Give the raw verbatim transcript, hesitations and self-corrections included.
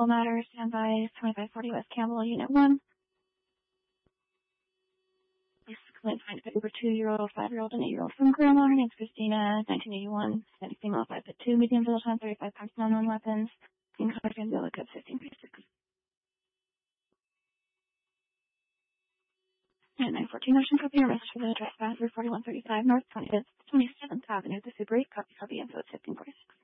civil matters. Stand by. twenty-five forty West Campbell, Unit one. This complaint find a over two-year-old, five-year-old, and eight-year-old from Grandma. Her name's Christina, nineteen eighty-one. Hispanic female, five foot two, medium build, one thirty-five pounds, non weapons. In color, Gambia, code fifteen six. And nine fourteen Ocean Copy, your message for the address, Bathroom forty-one thirty-five North twenty-fifth, twenty-seventh Avenue, the Super eight. Copy, copy, info fifteen forty-six.